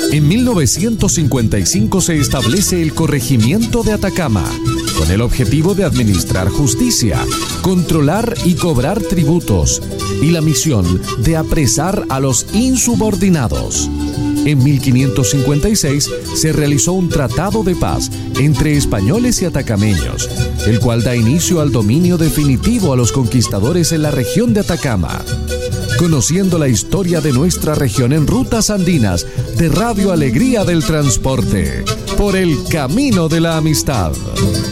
En 1955 se establece el Corregimiento de Atacama, con el objetivo de administrar justicia, controlar y cobrar tributos, y la misión de apresar a los insubordinados. En 1556 se realizó un tratado de paz entre españoles y atacameños, el cual da inicio al dominio definitivo a los conquistadores en la región de Atacama. Conociendo la historia de nuestra región en Rutas Andinas de Radio Alegría del Transporte, por el camino de la amistad.